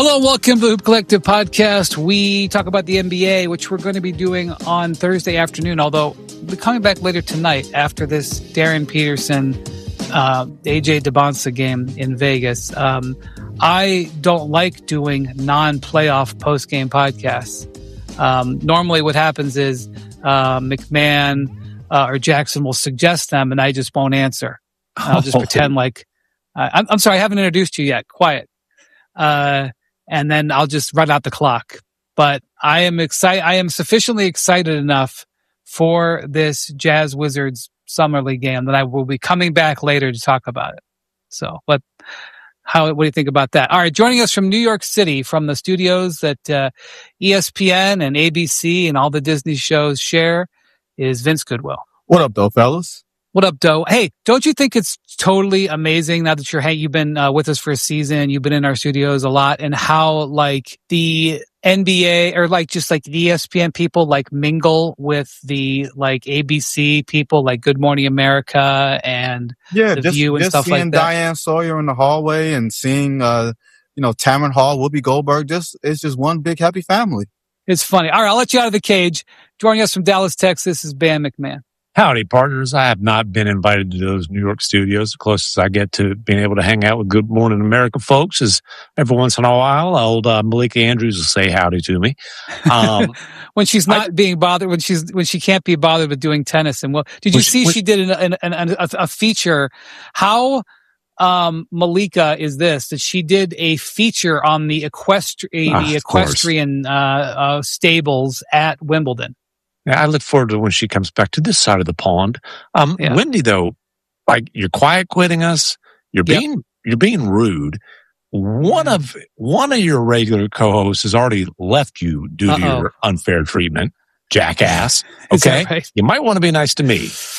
Hello, welcome to the Hoop Collective podcast. We talk about the NBA, which we're going to be doing on Thursday afternoon, although we're coming back later tonight after this Darren Peterson, AJ DeBonsa game in Vegas. I don't like doing non-playoff post-game podcasts. Normally what happens is McMahon or Jackson will suggest them, and I just won't answer. I'll just pretend like, I'm sorry, I haven't introduced you yet. Quiet. And then I'll just run out the clock. But I am excited. I am sufficiently excited enough for this Jazz Wizards Summer League game that I will be coming back later to talk about it. So, what do you think about that? All right, joining us from New York City, from the studios that ESPN and ABC and all the Disney shows share, is Vince Goodwill. What up, though, fellas? What up, Doe? Hey, don't you think it's totally amazing now that you've been with us for a season, you've been in our studios a lot, and how like the NBA or like just like the ESPN people like mingle with the like ABC people like Good Morning America and The View and stuff like that? Seeing Diane Sawyer in the hallway and seeing Tamron Hall, Whoopi Goldberg, it's just one big happy family. It's funny. All right, I'll let you out of the cage. Joining us from Dallas, Texas is Bam McMahon. Howdy, partners. I have not been invited to those New York studios. The closest I get to being able to hang out with Good Morning America folks is every once in a while, old Malika Andrews will say howdy to me. When she's not being bothered, when she can't be bothered with doing tennis. And did you see she did a feature? How Malika is this, that she did a feature on the equestrian stables at Wimbledon. Yeah, I look forward to when she comes back to this side of the pond. Wendy, though, like you're quiet quitting us. You're being rude. One of your regular co-hosts has already left you due to your unfair treatment, jackass. Okay, right? You might want to be nice to me.